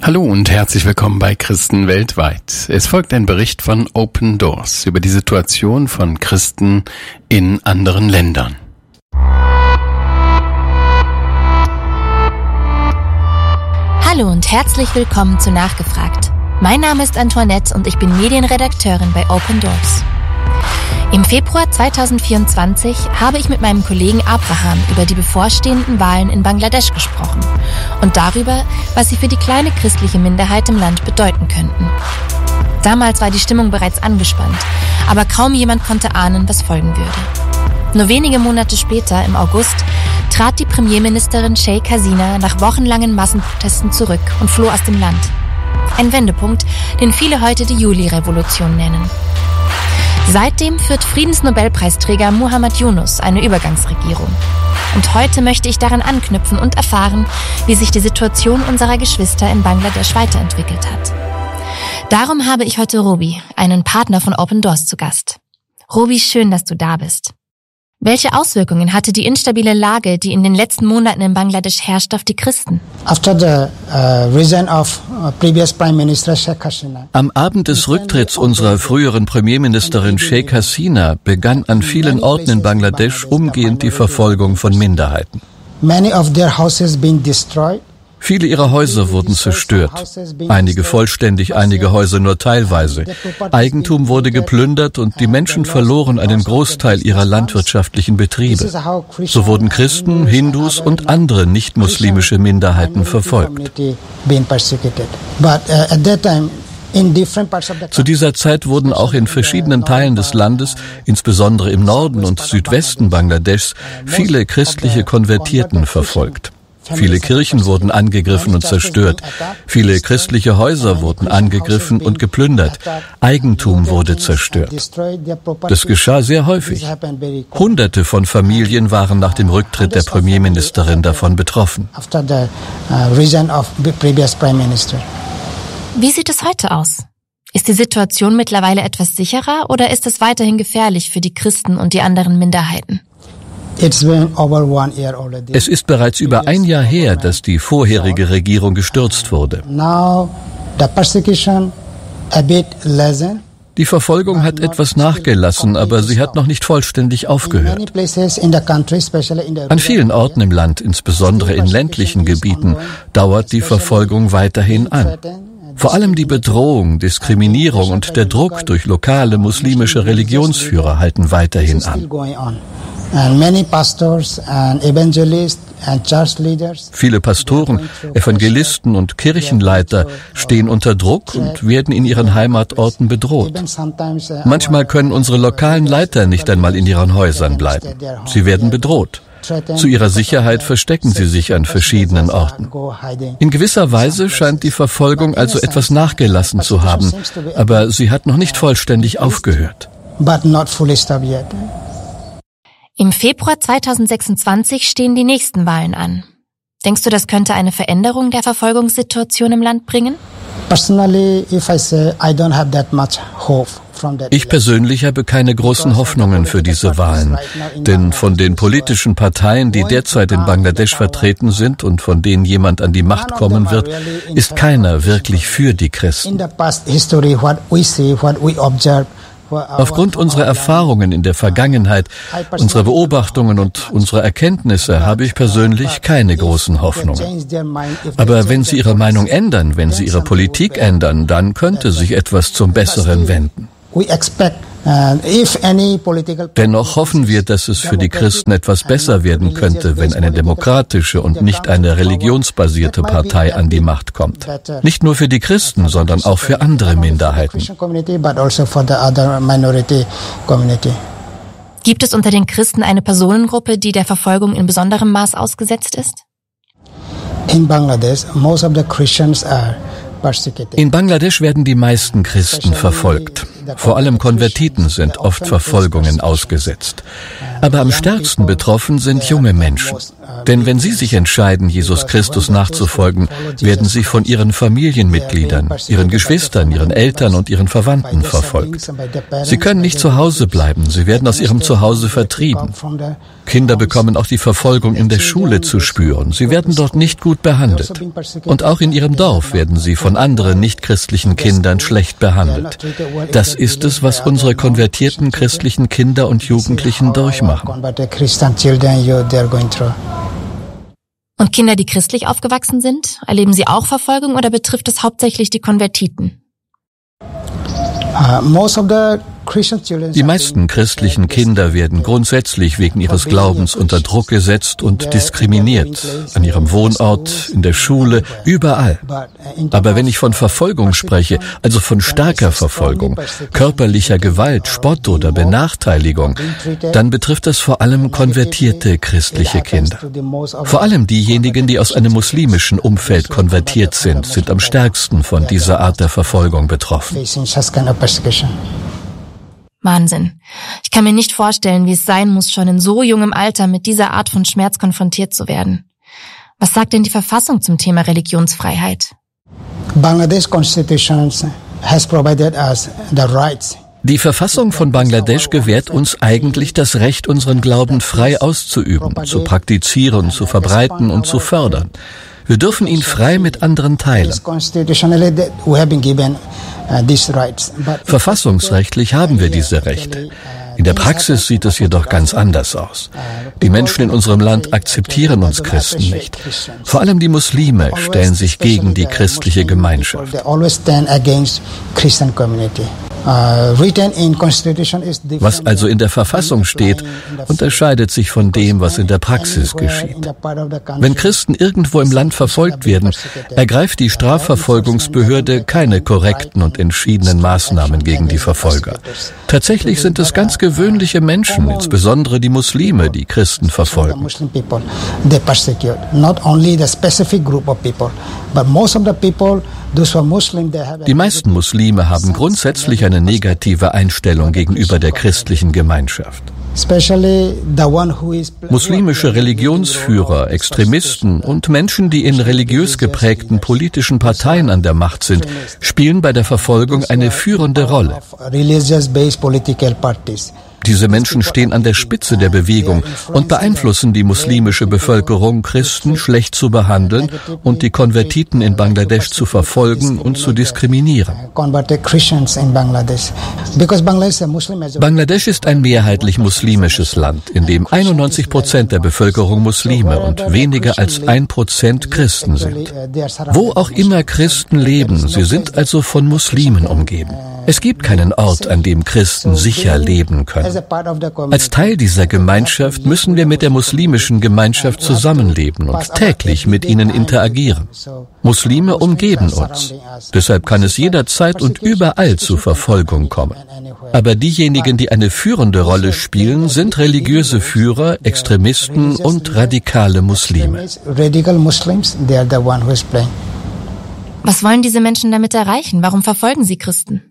Hallo und herzlich willkommen bei Christen weltweit. Es folgt ein Bericht von Open Doors über die Situation von Christen in anderen Ländern. Hallo und herzlich willkommen zu Nachgefragt. Mein Name ist Antoinette und ich bin Medienredakteurin bei Open Doors. Im Februar 2024 habe ich mit meinem Kollegen Abraham über die bevorstehenden Wahlen in Bangladesch gesprochen und darüber, was sie für die kleine christliche Minderheit im Land bedeuten könnten. Damals war die Stimmung bereits angespannt, aber kaum jemand konnte ahnen, was folgen würde. Nur wenige Monate später, im August, trat die Premierministerin Sheikh Hasina nach wochenlangen Massenprotesten zurück und floh aus dem Land. Ein Wendepunkt, den viele heute die Juli-Revolution nennen. Seitdem führt Friedensnobelpreisträger Muhammad Yunus eine Übergangsregierung. Und heute möchte ich daran anknüpfen und erfahren, wie sich die Situation unserer Geschwister in Bangladesch weiterentwickelt hat. Darum habe ich heute Robi, einen Partner von Open Doors, zu Gast. Robi, schön, dass du da bist. Welche Auswirkungen hatte die instabile Lage, die in den letzten Monaten in Bangladesch herrscht, auf die Christen? Am Abend des Rücktritts unserer früheren Premierministerin Sheikh Hasina begann an vielen Orten in Bangladesch umgehend die Verfolgung von Minderheiten. Viele ihrer Häuser wurden zerstört, einige vollständig, einige Häuser nur teilweise. Eigentum wurde geplündert und die Menschen verloren einen Großteil ihrer landwirtschaftlichen Betriebe. So wurden Christen, Hindus und andere nicht-muslimische Minderheiten verfolgt. Zu dieser Zeit wurden auch in verschiedenen Teilen des Landes, insbesondere im Norden und Südwesten Bangladeschs, viele christliche Konvertiten verfolgt. Viele Kirchen wurden angegriffen und zerstört. Viele christliche Häuser wurden angegriffen und geplündert. Eigentum wurde zerstört. Das geschah sehr häufig. Hunderte von Familien waren nach dem Rücktritt der Premierministerin davon betroffen. Wie sieht es heute aus? Ist die Situation mittlerweile etwas sicherer oder ist es weiterhin gefährlich für die Christen und die anderen Minderheiten? Es ist bereits über ein Jahr her, dass die vorherige Regierung gestürzt wurde. Die Verfolgung hat etwas nachgelassen, aber sie hat noch nicht vollständig aufgehört. An vielen Orten im Land, insbesondere in ländlichen Gebieten, dauert die Verfolgung weiterhin an. Vor allem die Bedrohung, Diskriminierung und der Druck durch lokale muslimische Religionsführer halten weiterhin an. Viele Pastoren, Evangelisten und Kirchenleiter stehen unter Druck und werden in ihren Heimatorten bedroht. Manchmal können unsere lokalen Leiter nicht einmal in ihren Häusern bleiben. Sie werden bedroht. Zu ihrer Sicherheit verstecken sie sich an verschiedenen Orten. In gewisser Weise scheint die Verfolgung also etwas nachgelassen zu haben, aber sie hat noch nicht vollständig aufgehört. Im Februar 2026 stehen die nächsten Wahlen an. Denkst du, das könnte eine Veränderung der Verfolgungssituation im Land bringen? Ich persönlich habe keine großen Hoffnungen für diese Wahlen, denn von den politischen Parteien, die derzeit in Bangladesch vertreten sind und von denen jemand an die Macht kommen wird, ist keiner wirklich für die Christen. Aufgrund unserer Erfahrungen in der Vergangenheit, unserer Beobachtungen und unserer Erkenntnisse habe ich persönlich keine großen Hoffnungen. Aber wenn Sie Ihre Meinung ändern, wenn Sie Ihre Politik ändern, dann könnte sich etwas zum Besseren wenden. Dennoch hoffen wir, dass es für die Christen etwas besser werden könnte, wenn eine demokratische und nicht eine religionsbasierte Partei an die Macht kommt. Nicht nur für die Christen, sondern auch für andere Minderheiten. Gibt es unter den Christen eine Personengruppe, die der Verfolgung in besonderem Maß ausgesetzt ist? In Bangladesch werden die meisten Christen verfolgt. Vor allem Konvertiten sind oft Verfolgungen ausgesetzt. Aber am stärksten betroffen sind junge Menschen. Denn wenn sie sich entscheiden, Jesus Christus nachzufolgen, werden sie von ihren Familienmitgliedern, ihren Geschwistern, ihren Eltern und ihren Verwandten verfolgt. Sie können nicht zu Hause bleiben, sie werden aus ihrem Zuhause vertrieben. Kinder bekommen auch die Verfolgung in der Schule zu spüren. Sie werden dort nicht gut behandelt. Und auch in ihrem Dorf werden sie von anderen nichtchristlichen Kindern schlecht behandelt. Das ist es, was unsere konvertierten christlichen Kinder und Jugendlichen durchmachen. Und Kinder, die christlich aufgewachsen sind, erleben sie auch Verfolgung oder betrifft es hauptsächlich die Konvertiten? Die meisten christlichen Kinder werden grundsätzlich wegen ihres Glaubens unter Druck gesetzt und diskriminiert. An ihrem Wohnort, in der Schule, überall. Aber wenn ich von Verfolgung spreche, also von starker Verfolgung, körperlicher Gewalt, Spott oder Benachteiligung, dann betrifft das vor allem konvertierte christliche Kinder. Vor allem diejenigen, die aus einem muslimischen Umfeld konvertiert sind am stärksten von dieser Art der Verfolgung betroffen. Wahnsinn. Ich kann mir nicht vorstellen, wie es sein muss, schon in so jungem Alter mit dieser Art von Schmerz konfrontiert zu werden. Was sagt denn die Verfassung zum Thema Religionsfreiheit? Die Verfassung von Bangladesch gewährt uns eigentlich das Recht, unseren Glauben frei auszuüben, zu praktizieren, zu verbreiten und zu fördern. Wir dürfen ihn frei mit anderen teilen. Verfassungsrechtlich haben wir diese Rechte. In der Praxis sieht es jedoch ganz anders aus. Die Menschen in unserem Land akzeptieren uns Christen nicht. Vor allem die Muslime stellen sich gegen die christliche Gemeinschaft. Was also in der Verfassung steht, unterscheidet sich von dem, was in der Praxis geschieht. Wenn Christen irgendwo im Land verfolgt werden, ergreift die Strafverfolgungsbehörde keine korrekten und entschiedenen Maßnahmen gegen die Verfolger. Tatsächlich sind es ganz gewöhnliche Menschen, insbesondere die Muslime, die Christen verfolgen. Die meisten Muslime haben grundsätzlich eine negative Einstellung gegenüber der christlichen Gemeinschaft. Muslimische Religionsführer, Extremisten und Menschen, die in religiös geprägten politischen Parteien an der Macht sind, spielen bei der Verfolgung eine führende Rolle. Diese Menschen stehen an der Spitze der Bewegung und beeinflussen die muslimische Bevölkerung, Christen schlecht zu behandeln und die Konvertiten in Bangladesch zu verfolgen und zu diskriminieren. Bangladesch ist ein mehrheitlich muslimisches Land, in dem 91% der Bevölkerung Muslime und weniger als 1% Christen sind. Wo auch immer Christen leben, sie sind also von Muslimen umgeben. Es gibt keinen Ort, an dem Christen sicher leben können. Als Teil dieser Gemeinschaft müssen wir mit der muslimischen Gemeinschaft zusammenleben und täglich mit ihnen interagieren. Muslime umgeben uns. Deshalb kann es jederzeit und überall zu Verfolgung kommen. Aber diejenigen, die eine führende Rolle spielen, sind religiöse Führer, Extremisten und radikale Muslime. Was wollen diese Menschen damit erreichen? Warum verfolgen sie Christen?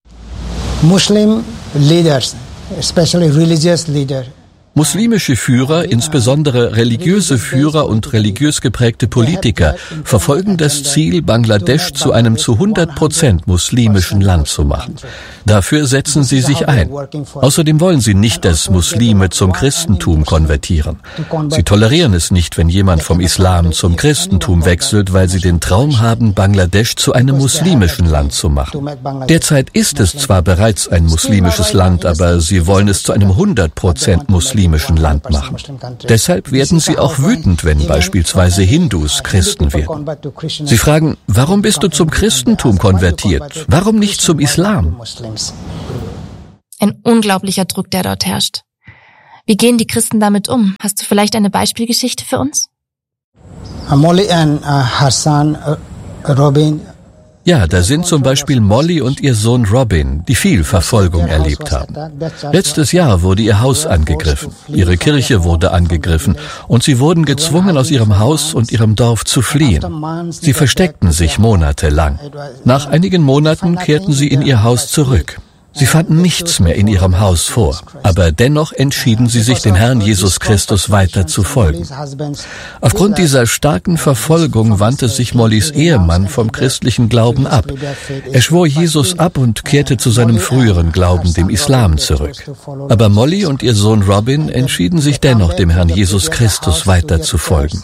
Muslimische Führer, insbesondere religiöse Führer und religiös geprägte Politiker, verfolgen das Ziel, Bangladesch zu einem zu 100% muslimischen Land zu machen. Dafür setzen sie sich ein. Außerdem wollen sie nicht, dass Muslime zum Christentum konvertieren. Sie tolerieren es nicht, wenn jemand vom Islam zum Christentum wechselt, weil sie den Traum haben, Bangladesch zu einem muslimischen Land zu machen. Derzeit ist es zwar bereits ein muslimisches Land, aber sie wollen es zu einem 100% muslimischen Land machen. Deshalb werden sie auch wütend, wenn beispielsweise Hindus Christen werden. Sie fragen, warum bist du zum Christentum konvertiert? Warum nicht zum Islam? Ein unglaublicher Druck, der dort herrscht. Wie gehen die Christen damit um? Hast du vielleicht eine Beispielgeschichte für uns? Molly und Hassan Robin. Ja, da sind zum Beispiel Molly und ihr Sohn Robin, die viel Verfolgung erlebt haben. Letztes Jahr wurde ihr Haus angegriffen, ihre Kirche wurde angegriffen und sie wurden gezwungen, aus ihrem Haus und ihrem Dorf zu fliehen. Sie versteckten sich monatelang. Nach einigen Monaten kehrten sie in ihr Haus zurück. Sie fanden nichts mehr in ihrem Haus vor, aber dennoch entschieden sie sich, dem Herrn Jesus Christus weiter zu folgen. Aufgrund dieser starken Verfolgung wandte sich Mollys Ehemann vom christlichen Glauben ab. Er schwor Jesus ab und kehrte zu seinem früheren Glauben, dem Islam, zurück. Aber Molly und ihr Sohn Robin entschieden sich dennoch, dem Herrn Jesus Christus weiter zu folgen.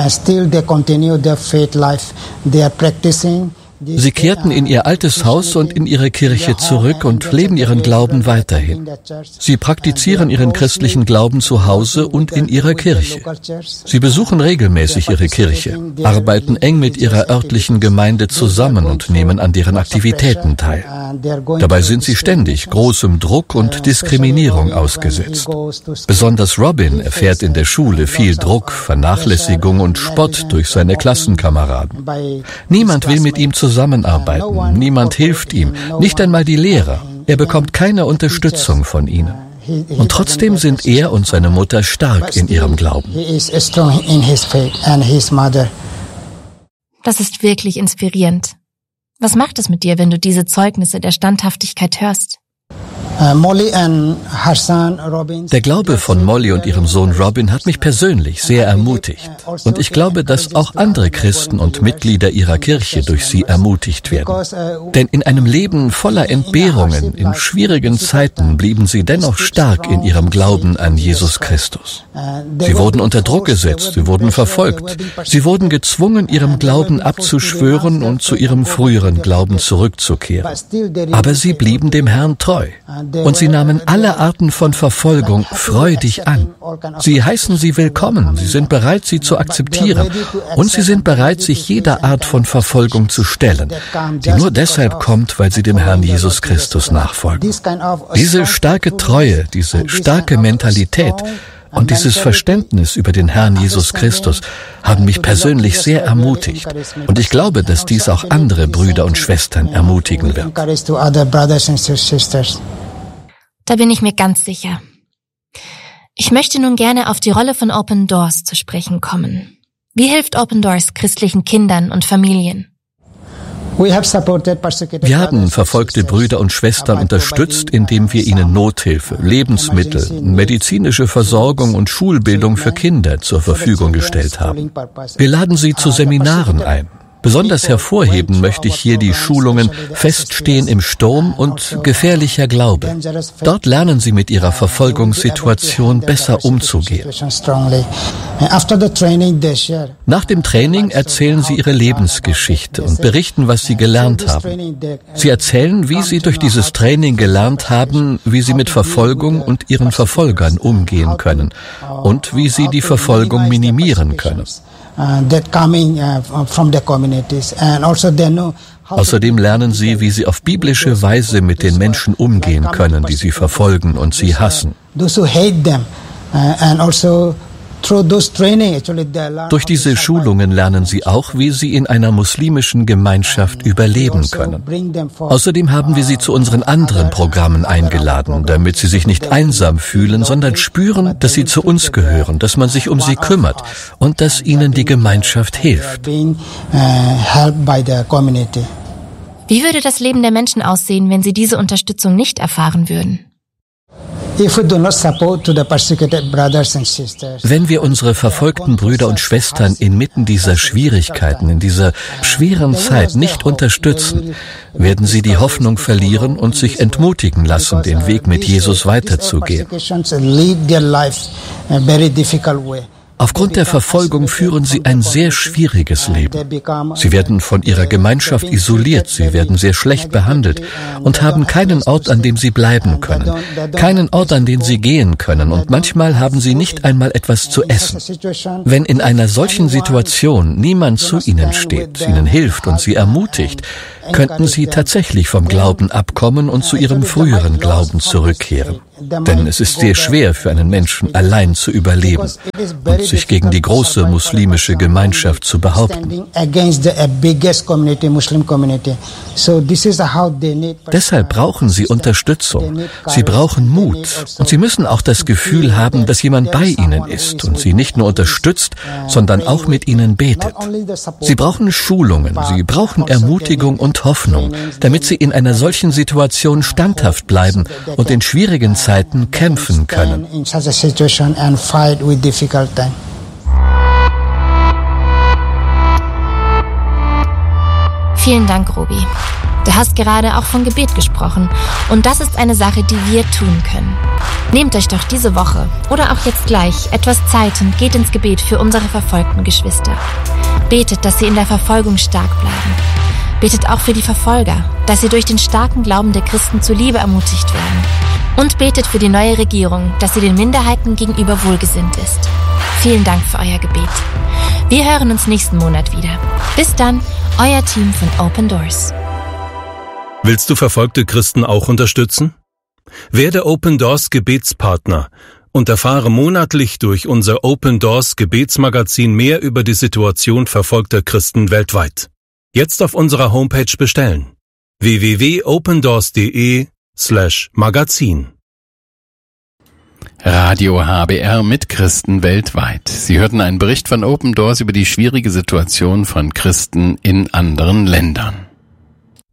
Sie kehrten in ihr altes Haus und in ihre Kirche zurück und leben ihren Glauben weiterhin. Sie praktizieren ihren christlichen Glauben zu Hause und in ihrer Kirche. Sie besuchen regelmäßig ihre Kirche, arbeiten eng mit ihrer örtlichen Gemeinde zusammen und nehmen an deren Aktivitäten teil. Dabei sind sie ständig großem Druck und Diskriminierung ausgesetzt. Besonders Robin erfährt in der Schule viel Druck, Vernachlässigung und Spott durch seine Klassenkameraden. Niemand will mit ihm zusammenarbeiten, niemand hilft ihm, nicht einmal die Lehrer. Er bekommt keine Unterstützung von ihnen. Und trotzdem sind er und seine Mutter stark in ihrem Glauben. Das ist wirklich inspirierend. Was macht es mit dir, wenn du diese Zeugnisse der Standhaftigkeit hörst? Der Glaube von Molly und ihrem Sohn Robin hat mich persönlich sehr ermutigt. Und ich glaube, dass auch andere Christen und Mitglieder ihrer Kirche durch sie ermutigt werden. Denn in einem Leben voller Entbehrungen, in schwierigen Zeiten blieben sie dennoch stark in ihrem Glauben an Jesus Christus. Sie wurden unter Druck gesetzt, sie wurden verfolgt, sie wurden gezwungen, ihrem Glauben abzuschwören und zu ihrem früheren Glauben zurückzukehren. Aber sie blieben dem Herrn treu. Und sie nahmen alle Arten von Verfolgung freudig an. Sie heißen sie willkommen, sie sind bereit, sie zu akzeptieren. Und sie sind bereit, sich jeder Art von Verfolgung zu stellen, die nur deshalb kommt, weil sie dem Herrn Jesus Christus nachfolgen. Diese starke Treue, diese starke Mentalität und dieses Verständnis über den Herrn Jesus Christus haben mich persönlich sehr ermutigt. Und ich glaube, dass dies auch andere Brüder und Schwestern ermutigen wird. Da bin ich mir ganz sicher. Ich möchte nun gerne auf die Rolle von Open Doors zu sprechen kommen. Wie hilft Open Doors christlichen Kindern und Familien? Wir haben verfolgte Brüder und Schwestern unterstützt, indem wir ihnen Nothilfe, Lebensmittel, medizinische Versorgung und Schulbildung für Kinder zur Verfügung gestellt haben. Wir laden sie zu Seminaren ein. Besonders hervorheben möchte ich hier die Schulungen Feststehen im Sturm und Gefährlicher Glaube. Dort lernen sie mit ihrer Verfolgungssituation besser umzugehen. Nach dem Training erzählen sie ihre Lebensgeschichte und berichten, was sie gelernt haben. Sie erzählen, wie sie durch dieses Training gelernt haben, wie sie mit Verfolgung und ihren Verfolgern umgehen können und wie sie die Verfolgung minimieren können. Außerdem lernen sie, wie sie auf biblische Weise mit den Menschen umgehen können, die sie verfolgen und sie hassen. Durch diese Schulungen lernen sie auch, wie sie in einer muslimischen Gemeinschaft überleben können. Außerdem haben wir sie zu unseren anderen Programmen eingeladen, damit sie sich nicht einsam fühlen, sondern spüren, dass sie zu uns gehören, dass man sich um sie kümmert und dass ihnen die Gemeinschaft hilft. Wie würde das Leben der Menschen aussehen, wenn sie diese Unterstützung nicht erfahren würden? Wenn wir unsere verfolgten Brüder und Schwestern inmitten dieser Schwierigkeiten, in dieser schweren Zeit nicht unterstützen, werden sie die Hoffnung verlieren und sich entmutigen lassen, den Weg mit Jesus weiterzugehen. Aufgrund der Verfolgung führen sie ein sehr schwieriges Leben. Sie werden von ihrer Gemeinschaft isoliert, sie werden sehr schlecht behandelt und haben keinen Ort, an dem sie bleiben können, keinen Ort, an den sie gehen können, und manchmal haben sie nicht einmal etwas zu essen. Wenn in einer solchen Situation niemand zu ihnen steht, ihnen hilft und sie ermutigt, könnten sie tatsächlich vom Glauben abkommen und zu ihrem früheren Glauben zurückkehren. Denn es ist sehr schwer für einen Menschen, allein zu überleben und sich gegen die große muslimische Gemeinschaft zu behaupten. Deshalb brauchen sie Unterstützung. Sie brauchen Mut. Und sie müssen auch das Gefühl haben, dass jemand bei ihnen ist und sie nicht nur unterstützt, sondern auch mit ihnen betet. Sie brauchen Schulungen, sie brauchen Ermutigung und Hoffnung, damit sie in einer solchen Situation standhaft bleiben und in schwierigen Zeiten kämpfen können. Vielen Dank, Robi. Du hast gerade auch von Gebet gesprochen und das ist eine Sache, die wir tun können. Nehmt euch doch diese Woche oder auch jetzt gleich etwas Zeit und geht ins Gebet für unsere verfolgten Geschwister. Betet, dass sie in der Verfolgung stark bleiben. Betet auch für die Verfolger, dass sie durch den starken Glauben der Christen zur Liebe ermutigt werden. Und betet für die neue Regierung, dass sie den Minderheiten gegenüber wohlgesinnt ist. Vielen Dank für euer Gebet. Wir hören uns nächsten Monat wieder. Bis dann, euer Team von Open Doors. Willst du verfolgte Christen auch unterstützen? Werde Open Doors Gebetspartner und erfahre monatlich durch unser Open Doors Gebetsmagazin mehr über die Situation verfolgter Christen weltweit. Jetzt auf unserer Homepage bestellen. www.opendoors.de/Magazin. Radio HBR mit Christen weltweit. Sie hörten einen Bericht von Open Doors über die schwierige Situation von Christen in anderen Ländern.